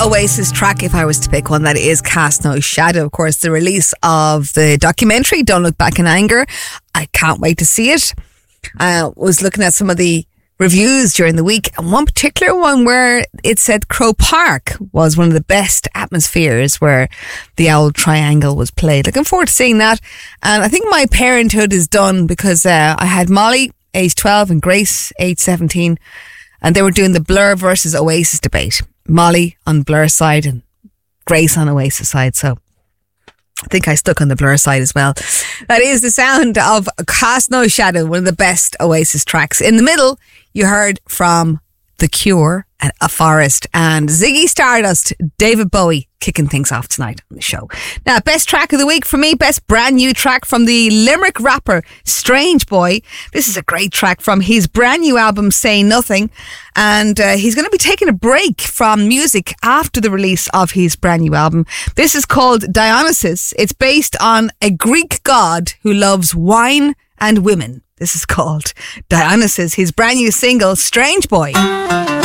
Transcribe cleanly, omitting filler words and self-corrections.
Oasis track, if I was to pick one, that is Cast No Shadow. Of course, the release of the documentary Don't Look Back in Anger. I can't wait to see it. I was looking at some of the reviews during the week, and one particular one where it said Crow Park was one of the best atmospheres where the Owl Triangle was played. Looking forward to seeing that. And I think my parenthood is done because I had Molly, age 12, and Grace, age 17, and they were doing the Blur versus Oasis debate. Molly on Blur side and Grace on Oasis side, so I think I stuck on the Blur side as well. That is the sound of Cast No Shadow, one of the best Oasis tracks. In the middle, you heard from The Cure and A Forest and Ziggy Stardust, David Bowie kicking things off tonight on the show. Now, best track of the week for me, best brand new track from the Limerick rapper Strange Boy. This is a great track from his brand new album Say Nothing, and he's going to be taking a break from music after the release of his brand new album. This is called Dionysus. It's based on a Greek god who loves wine and women. This is called Dionysus, his brand new single, Strange Boy.